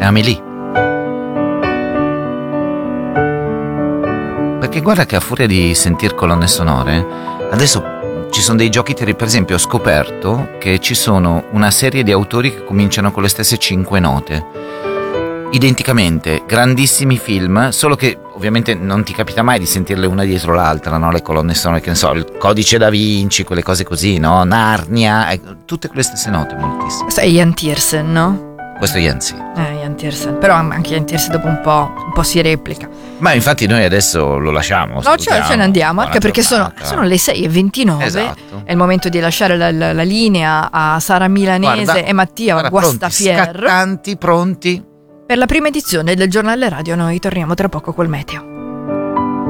Amélie. Perché guarda che a furia di sentir colonne sonore, adesso ci sono dei giochi per esempio ho scoperto che ci sono una serie di autori che cominciano con le stesse 5 note, identicamente, grandissimi film, solo che ovviamente non ti capita mai di sentirle una dietro l'altra, no? Le colonne sonore, che ne so, il Codice da Vinci, quelle cose così, no? Narnia, tutte con le stesse note, moltissime. Questo è Ian Tiersen, no? Questo è Yancy. Ian Tiersen, però anche Ian Tiersen dopo un po' si replica. Ma infatti noi adesso lo lasciamo. No, ce ne andiamo, anche perché sono le 6:29. Esatto. È il momento di lasciare la linea a Sara Milanese e Mattia Guastapier. Scattanti, pronti. Per la prima edizione del giornale radio noi torniamo tra poco col meteo.